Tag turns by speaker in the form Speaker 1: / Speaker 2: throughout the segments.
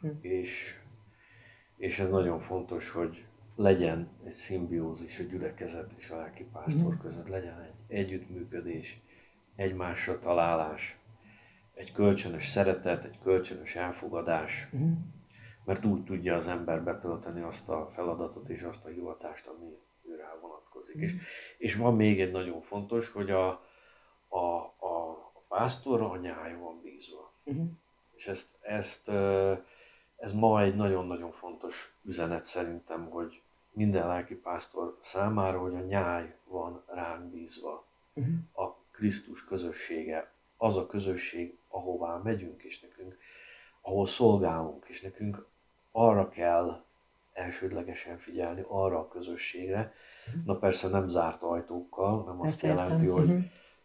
Speaker 1: és ez nagyon fontos, hogy legyen egy szimbiózis a gyülekezet és a lelkipásztor között, legyen egy együttműködés, egymásra találás, egy kölcsönös szeretet, egy kölcsönös elfogadás, mert úgy tudja az ember betölteni azt a feladatot és azt a hivatást, ami őre vonatkozik. És van még egy nagyon fontos, hogy a pásztor a nyája van bízva. És ez ma egy nagyon-nagyon fontos üzenet szerintem, hogy minden lelkipásztor számára, hogy a nyáj van ránk bízva. A Krisztus közössége, az a közösség, ahová megyünk, és nekünk, ahol szolgálunk, és nekünk arra kell elsődlegesen figyelni, arra a közösségre. Na persze nem zárt ajtókkal, nem azt jelenti, hogy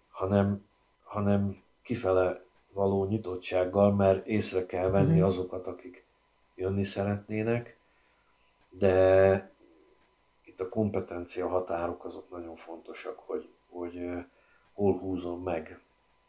Speaker 1: hanem kifele való nyitottsággal, mert észre kell venni azokat, akik jönni szeretnének, de itt a kompetencia határok azok nagyon fontosak, hogy hol húzom meg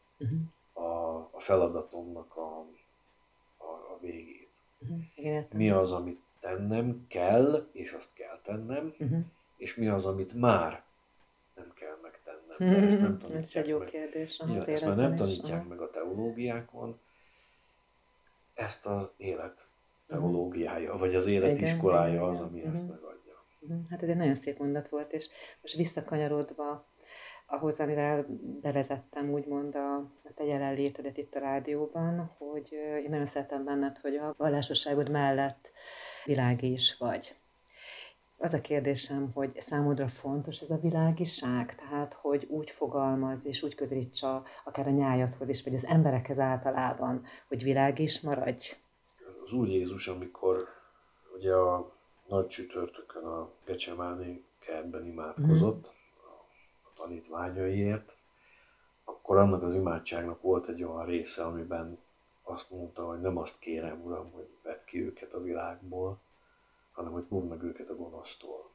Speaker 1: a feladatomnak a végét. Mi az, amit tennem kell, és azt kell tennem, és mi az, amit már nem kell megtennem. De ezt nem tanítják
Speaker 2: ez egy jó
Speaker 1: meg.
Speaker 2: kérdés.
Speaker 1: Ezt már nem tanítják meg a teológiákon. Ezt az élet teológiája, vagy az életiskolája az, ami ezt megadja.
Speaker 2: Hát ez egy nagyon szép mondat volt, és most visszakanyarodva ahhoz, amivel bevezettem úgymond a te jelenlétedet itt a rádióban, hogy én nagyon szeretem benned, hogy a vallásosságod mellett világi is vagy. Az a kérdésem, hogy számodra fontos ez a világiság, tehát hogy úgy fogalmaz és úgy közelíts akár a nyájadhoz is, vagy az emberekhez általában, hogy világi is maradj.
Speaker 1: Az Úr Jézus, amikor ugye a nagy csütörtökön a Gecsemáni kertben imádkozott a tanítványaiért, akkor annak az imádságnak volt egy olyan része, amiben azt mondta, hogy nem azt kérem, Uram, hogy vedd ki őket a világból, hanem hogy óvd meg őket a gonosztól.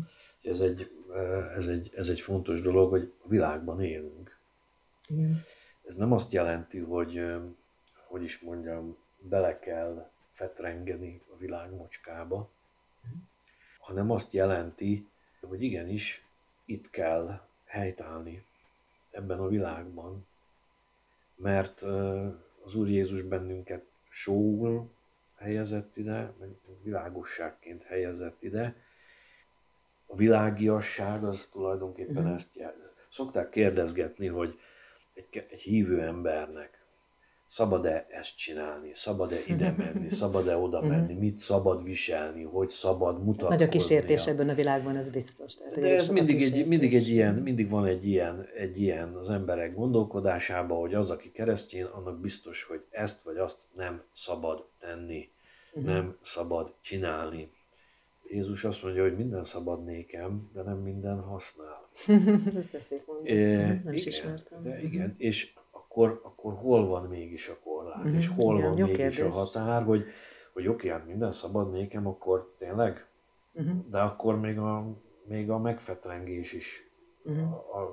Speaker 1: Ez egy fontos dolog, hogy a világban élünk. Ez nem azt jelenti, hogy is mondjam, bele kell fetrengeni a világ mocskába, hanem azt jelenti, hogy igenis itt kell helytállni ebben a világban, mert az Úr Jézus bennünket sóul helyezett ide, meg világosságként helyezett ide. A világiasság az tulajdonképpen ezt jelenti. Szokták kérdezgetni, hogy egy hívő embernek szabad-e ezt csinálni, szabad-e ide menni, szabad-e oda menni, mit szabad viselni, hogy szabad mutatkoznia.
Speaker 2: Nagy a kísértés ebben a világban, ez biztos. Tehát,
Speaker 1: de ez mindig van egy ilyen az emberek gondolkodásában, hogy az, aki keresztény, annak biztos, hogy ezt vagy azt nem szabad tenni, nem szabad csinálni. Jézus azt mondja, hogy minden szabad nékem, de nem minden használ.
Speaker 2: Ezt szép mondani. Nem is ismertem.
Speaker 1: De igen, és akkor hol van mégis a korlát, és hol van mégis kérdés. A határ, hogy oké, hát minden szabad nékem, akkor tényleg? De akkor még a megfetrengés is a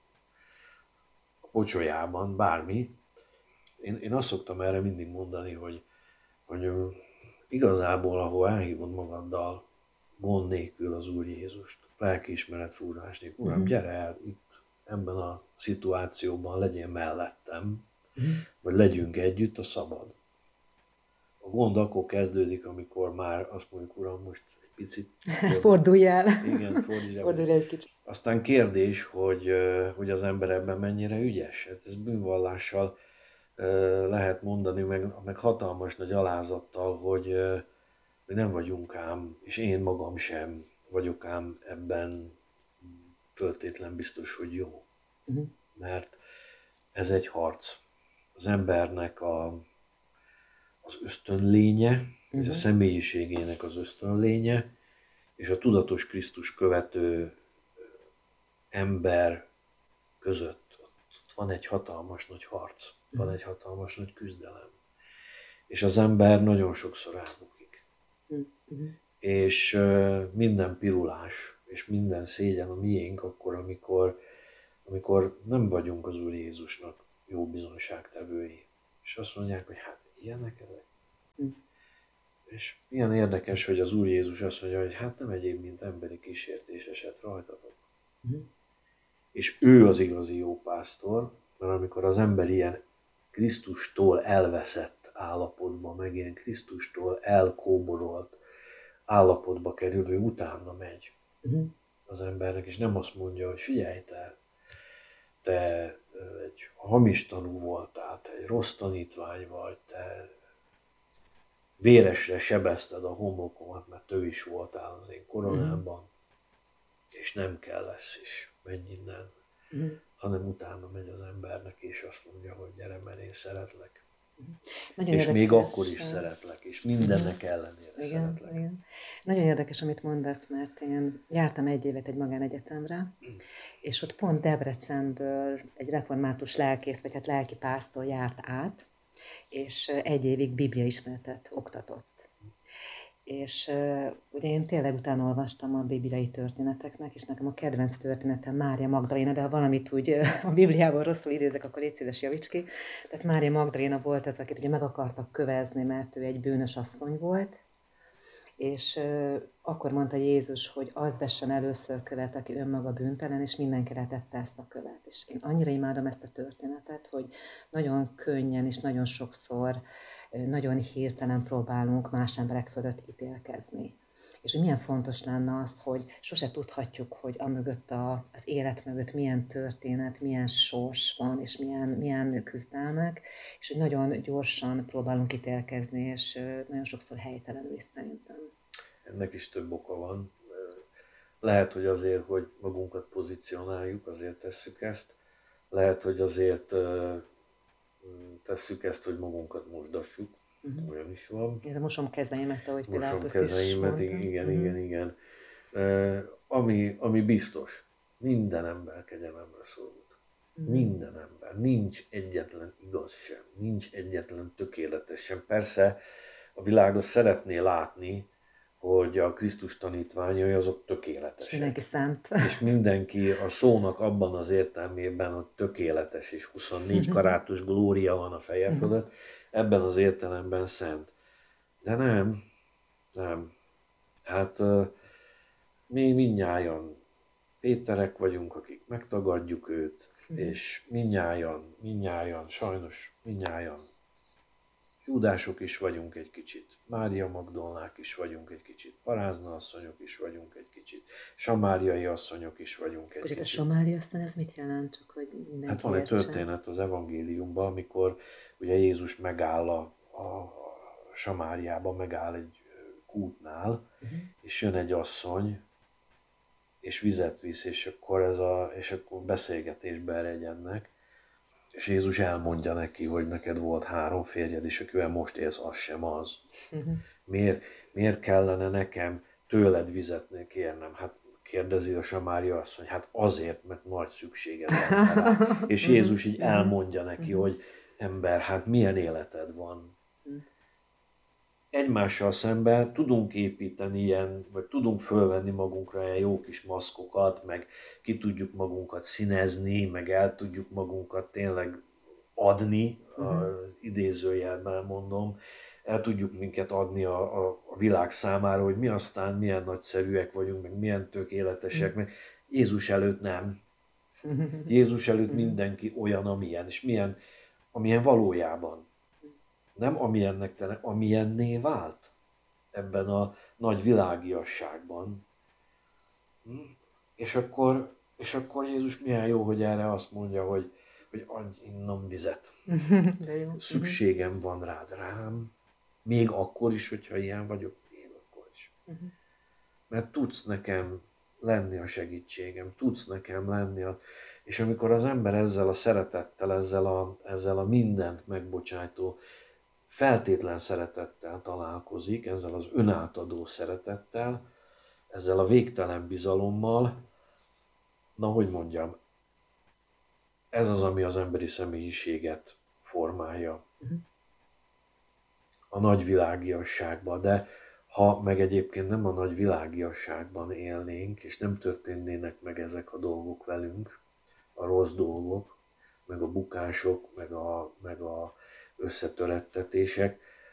Speaker 1: pocsolyában, bármi. Én azt szoktam erre mindig mondani, hogy igazából, ahol elhívod magaddal gond nélkül az Úr Jézust, lelkiismeret fúrás nélkül, Uram, gyere el itt ebben a szituációban, legyél mellettem, vagy legyünk együtt, a szabad. A gond akkor kezdődik, amikor már azt mondjuk, Uram, most egy picit
Speaker 2: fordulj el.
Speaker 1: Igen, fordulj el egy kicsit. Aztán kérdés, hogy az ember ebben mennyire ügyes. Ez bűnvallással lehet mondani, meg hatalmas nagy alázattal, hogy nem vagyunk ám, és én magam sem vagyok ám ebben föltétlen biztos, hogy jó. Mert ez egy harc. Az embernek az ösztönlénye, és a személyiségének az ösztönlénye, és a tudatos Krisztus követő ember között ott van egy hatalmas nagy harc, van egy hatalmas nagy küzdelem. És az ember nagyon sokszor elbukik. És minden pirulás, és minden szégyen a miénk akkor, amikor nem vagyunk az Úr Jézusnak jó bizonságtevői. És azt mondják, hogy hát ilyenek ezek. És milyen érdekes, hogy az Úr Jézus azt mondja, hogy hát nem egyéb, mint emberi kísértés esett rajtatok. És ő az igazi jó pásztor, mert amikor az ember ilyen Krisztustól elveszett állapotba, meg ilyen Krisztustól elkóborolt állapotba kerül, ő utána megy az embernek, és nem azt mondja, hogy figyelj, te egy hamis tanú voltál, te egy rossz tanítvány vagy, te véresre sebezted a homokomat, mert ő is voltál az én koronámban, és nem kell lesz is, menj innen, hanem utána megy az embernek, és azt mondja, hogy gyere, mert én szeretlek.
Speaker 2: Nagyon
Speaker 1: És még
Speaker 2: érdekes,
Speaker 1: akkor is szeretlek, és mindennek ellenére szeretlek.
Speaker 2: Igen. Nagyon érdekes, amit mondasz, mert én jártam 1 évet egy magánegyetemre, és ott pont Debrecenből egy református lelkész, vagy hát lelkipásztor járt át, és 1 évig bibliaismeretet oktatott. És ugye én tényleg utána olvastam a bibliai történeteknek, és nekem a kedvenc történetem Mária Magdaléna, de ha valamit úgy a Bibliában rosszul idézek, akkor légy szíves, javíts ki. Tehát Mária Magdaléna volt az, akit ugye meg akartak kövezni, mert ő egy bűnös asszony volt, és akkor mondta Jézus, hogy az vessen először követ, aki önmaga bűntelen, és mindenki letette ezt a követ. És én annyira imádom ezt a történetet, hogy nagyon könnyen és nagyon sokszor, nagyon hirtelen próbálunk más emberek fölött ítélkezni. És hogy milyen fontos lenne az, hogy sose tudhatjuk, hogy amögött az élet mögött milyen történet, milyen sors van, és milyen küzdelmek, és hogy nagyon gyorsan próbálunk ítélkezni, és nagyon sokszor helytelenül is szerintem.
Speaker 1: Ennek is több oka van. Lehet, hogy azért, hogy magunkat pozícionáljuk, azért tesszük ezt. Lehet, hogy azért tesszük ezt, hogy magunkat mosdassuk. Olyan is van.
Speaker 2: Én mosom kezeimet, ahogy Pilátus is
Speaker 1: kezeimet,
Speaker 2: mondta.
Speaker 1: igen. Ami biztos, minden ember kegyelemre szorult. Minden ember. Nincs egyetlen igaz sem, nincs egyetlen tökéletes sem. Persze a világot szeretné látni, hogy a Krisztus tanítványai azok tökéletesek. És
Speaker 2: mindenki szent.
Speaker 1: És mindenki a szónak abban az értelmében, hogy tökéletes, és 24 karátus glória van a feje fölött, ebben az értelemben szent. De nem. Hát mi mindnyájan Péterek vagyunk, akik megtagadjuk őt, és mindnyájan, sajnos mindnyájan Júdások is vagyunk egy kicsit, Mária Magdolnák is vagyunk egy kicsit, Parázna asszonyok is vagyunk egy kicsit, samáriai asszonyok is vagyunk egy kicsit.
Speaker 2: A samária asszony, ez mit jelent? Csak hogy mindenki
Speaker 1: Hát van egy történet az evangéliumban, amikor ugye Jézus megáll a Samáriában, megáll egy kútnál, és jön egy asszony, és vizet visz, és akkor beszélgetésbe eredjenek, és Jézus elmondja neki, hogy neked volt 3 férjed, és akivel most élsz, az sem az. Miért kellene nekem tőled vizet kérnem? Hát kérdezi a samária asszony, hát azért, mert nagy szükséged van rá. És Jézus így elmondja neki, hogy ember, hát milyen életed van. Egymással szemben tudunk építeni ilyen, vagy tudunk fölvenni magunkra ilyen jó kis maszkokat, meg ki tudjuk magunkat színezni, meg el tudjuk magunkat tényleg adni, idézőjelben mondom, el tudjuk minket adni a világ számára, hogy mi aztán milyen nagyszerűek vagyunk, meg milyen tökéletesek, meg Jézus előtt nem. Jézus előtt mindenki olyan, amilyen, és amilyen valójában. Nem amilyennek te, amilyenné vált ebben a nagy világiasságban. És akkor Jézus milyen jó, hogy erre azt mondja, hogy adj innom vizet.
Speaker 2: De jó.
Speaker 1: Szükségem van rád, rám. Még akkor is, hogyha ilyen vagyok, még akkor is. Mert tudsz nekem lenni a segítségem, tudsz nekem lenni És amikor az ember ezzel a szeretettel, ezzel a mindent megbocsájtó, feltétlen szeretettel találkozik, ezzel az önátadó szeretettel, ezzel a végtelen bizalommal, na hogy mondjam, ez az, ami az emberi személyiséget formálja a nagy világiasságban. De ha meg egyébként nem a nagy világiasságban élnénk, és nem történnének meg ezek a dolgok velünk, a rossz dolgok, meg a bukások, meg a összetörettetések,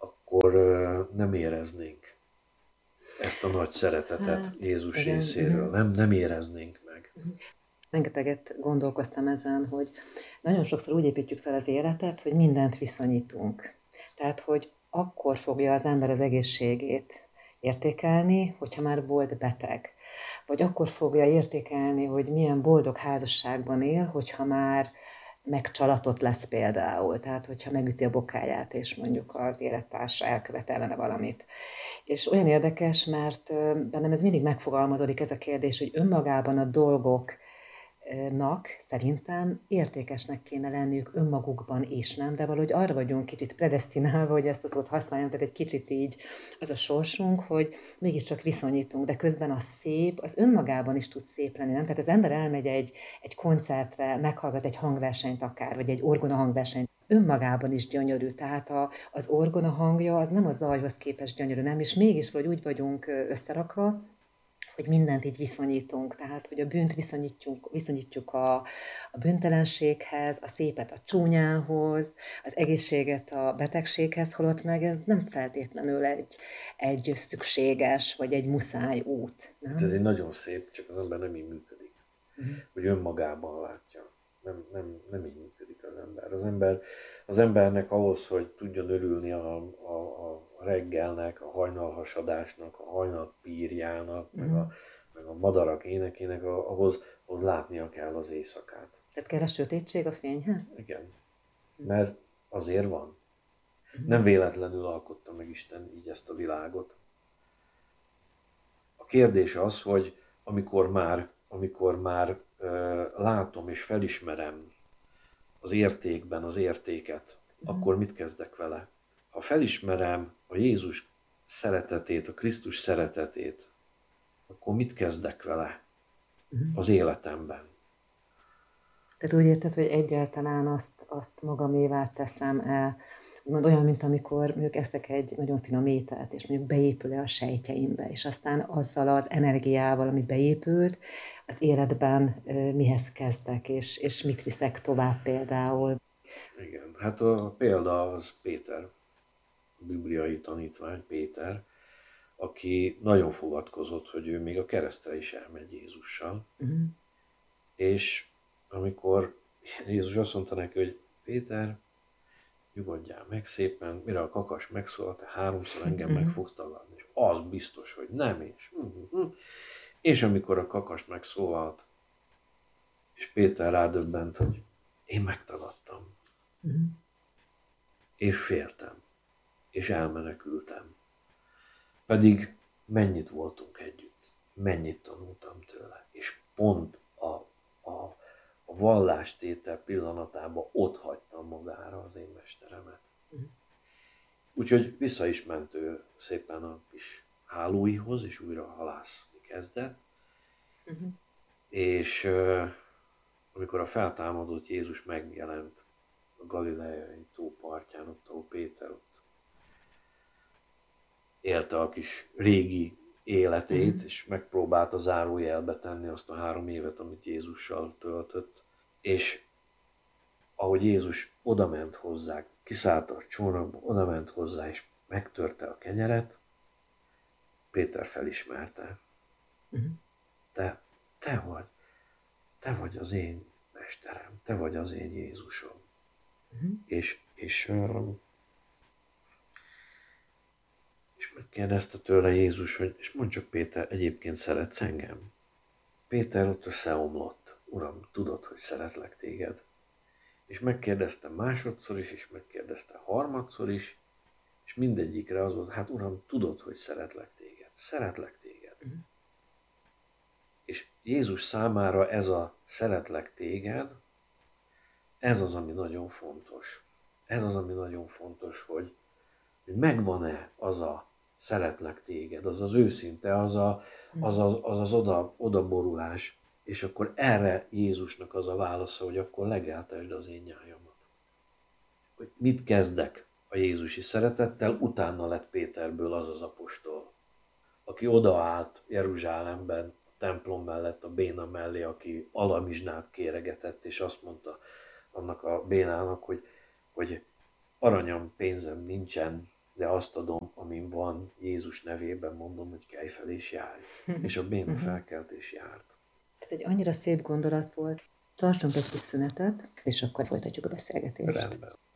Speaker 1: akkor nem éreznénk ezt a nagy szeretetet
Speaker 2: Hát,
Speaker 1: Jézus
Speaker 2: igen.
Speaker 1: részéről. Nem éreznénk meg.
Speaker 2: Rengeteget gondolkoztam ezen, hogy nagyon sokszor úgy építjük fel az életet, hogy mindent viszonyítunk. Tehát, hogy akkor fogja az ember az egészségét értékelni, hogyha már volt beteg. Vagy akkor fogja értékelni, hogy milyen boldog házasságban él, hogyha már megcsalatott lesz például. Tehát, hogyha megüti a bokáját, és mondjuk az élettársa elkövet ellene valamit. És olyan érdekes, mert bennem ez mindig megfogalmazódik ez a kérdés, hogy önmagában a dolgoknak szerintem értékesnek kéne lenniük önmagukban is, nem? De valahogy arra vagyunk kicsit predesztinálva, hogy ezt a szót használjam, tehát egy kicsit így az a sorsunk, hogy mégiscsak viszonyítunk, de közben a szép, az önmagában is tud szép lenni, nem? Tehát az ember elmegy egy koncertre, meghallgat egy hangversenyt akár, vagy egy orgona hangversenyt, önmagában is gyönyörű, tehát az orgona hangja az nem a zajhoz képest gyönyörű, nem? És mégis vagy úgy vagyunk összerakva, hogy mindent így viszonyítunk, tehát hogy a bűnt viszonyítjuk a bűntelenséghez, a szépet a csúnyához, az egészséget a betegséghez, holott meg ez nem feltétlenül egy szükséges, vagy egy muszáj út.
Speaker 1: Hát ez
Speaker 2: Nem?
Speaker 1: egy nagyon szép, csak az ember nem így működik. Hogy önmagában látja. Nem így működik az ember. Az embernek ahhoz, hogy tudjon örülni a reggelnek, a hajnalhasadásnak, a hajnalpírjának, meg a madarak énekének, ahhoz látnia kell az éjszakát.
Speaker 2: Tehát kell a sötétség a fényhez?
Speaker 1: Igen. Mert azért van. Nem véletlenül alkotta meg Isten így ezt a világot. A kérdés az, hogy amikor már látom és felismerem az értékben az értéket, akkor mit kezdek vele? Ha felismerem a Jézus szeretetét, a Krisztus szeretetét, akkor mit kezdek vele az életemben?
Speaker 2: Tehát úgy érted, hogy egyáltalán azt magamévá teszem el, úgymond olyan, mint amikor mondjuk eszek egy nagyon finom ételt, és mondjuk beépül-e a sejtjeimbe, és aztán azzal az energiával, ami beépült, az életben mihez kezdek, és mit viszek tovább például.
Speaker 1: Igen, hát a példa az Péter, a bibliai tanítvány Péter, aki nagyon fogadkozott, hogy ő még a keresztre is elmegy Jézussal. És amikor Jézus azt mondta neki, hogy Péter, nyugodjál meg szépen, mire a kakas megszólalt, te 3-szor engem meg fogsz tagadni. És az biztos, hogy nem, és amikor a kakas megszólalt, és Péter rádöbbent, hogy én megtagadtam. És féltem. És elmenekültem. Pedig mennyit voltunk együtt. Mennyit tanultam tőle. És pont a vallástétel pillanatában ott hagytam magára az én mesteremet. Úgyhogy vissza is ment ő szépen a kis hálóihoz, és újra halászni kezdett. És amikor a feltámadott Jézus megjelent a galileai tó partján, ott ahol Péter ott élte a kis régi életét, és megpróbálta zárójelbe tenni azt a 3 évet, amit Jézussal töltött. És ahogy Jézus odament hozzá, kiszállt a csónakba, odament hozzá, és megtörte a kenyeret, Péter felismerte. Te vagy az én mesterem, te vagy az én Jézusom. És megkérdezte tőle Jézus, hogy és mondd csak Péter, egyébként szeretsz engem? Péter ott összeomlott. Uram, tudod, hogy szeretlek téged. És megkérdezte másodszor is, és megkérdezte harmadszor is, és mindegyikre az volt, hát Uram, tudod, hogy szeretlek téged. Szeretlek téged. És Jézus számára ez a szeretlek téged, ez az, ami nagyon fontos. Ez az, ami nagyon fontos, hogy megvan-e az a szeretlek téged, az az őszinte, az odaborulás, és akkor erre Jézusnak az a válasza, hogy akkor legeltesd az én nyájamat. Hogy mit kezdek a Jézusi szeretettel, utána lett Péterből az az apostol, aki odaállt Jeruzsálemben, a templom mellett, a béna mellé, aki alamizsnát kéregetett, és azt mondta annak a bénának, hogy aranyam, pénzem nincsen, de azt adom, amin van, Jézus nevében mondom, hogy kelj fel és járj. És a béna felkelt és járt.
Speaker 2: Ez egy annyira szép gondolat volt. Tartsunk egy kis szünetet, és akkor folytatjuk a beszélgetést.
Speaker 1: Rendben.